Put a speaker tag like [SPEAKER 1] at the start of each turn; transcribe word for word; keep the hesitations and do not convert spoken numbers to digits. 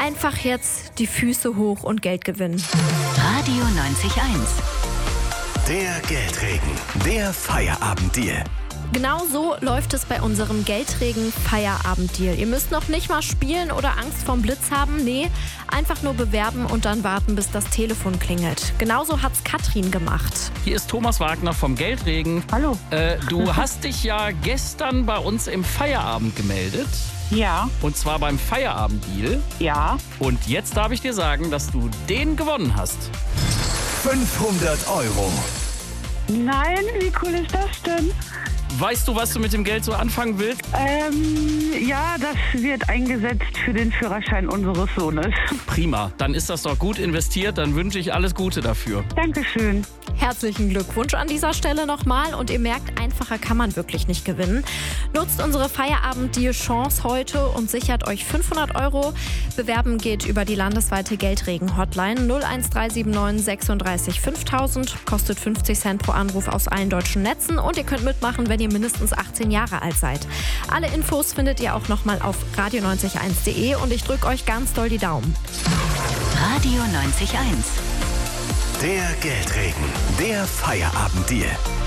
[SPEAKER 1] Einfach jetzt die Füße hoch und Geld gewinnen.
[SPEAKER 2] Radio neunzig Komma eins.
[SPEAKER 3] Der Geldregen, der Feierabenddeal.
[SPEAKER 1] Genau so läuft es bei unserem Geldregen-Feierabenddeal. Ihr müsst noch nicht mal spielen oder Angst vorm Blitz haben. Nee, einfach nur bewerben und dann warten, bis das Telefon klingelt. Genauso hat's Katrin gemacht.
[SPEAKER 4] Hier ist Thomas Wagner vom Geldregen.
[SPEAKER 5] Hallo.
[SPEAKER 4] Äh, du hast dich ja gestern bei uns im Feierabend gemeldet.
[SPEAKER 5] Ja,
[SPEAKER 4] Und zwar beim Feierabenddeal.
[SPEAKER 5] ja.
[SPEAKER 4] Und jetzt darf ich dir sagen, dass du den gewonnen hast.
[SPEAKER 3] fünfhundert Euro.
[SPEAKER 5] Nein, wie cool ist das denn?
[SPEAKER 4] Weißt du, was du mit dem Geld so anfangen willst?
[SPEAKER 5] Ähm, ja, das wird eingesetzt für den Führerschein unseres Sohnes.
[SPEAKER 4] Prima, dann ist das doch gut investiert. Dann wünsche ich alles Gute dafür.
[SPEAKER 5] Dankeschön.
[SPEAKER 1] Herzlichen Glückwunsch an dieser Stelle nochmal. Und ihr merkt, einfacher kann man wirklich nicht gewinnen. Nutzt unsere Feierabend-Deal-Chance heute und sichert euch fünfhundert Euro. Bewerben geht über die landesweite Geldregen-Hotline null eins drei sieben neun sechsunddreißig fünftausend. Kostet fünfzig Cent pro Anruf aus allen deutschen Netzen. Und ihr könnt mitmachen, wenn ihr mindestens achtzehn Jahre alt seid. Alle Infos findet ihr auch nochmal auf radio neunzig Komma eins punkt de und ich drücke euch ganz doll die Daumen.
[SPEAKER 2] Radio neunzig Komma eins.
[SPEAKER 3] Der Geldregen, der Feierabenddeal.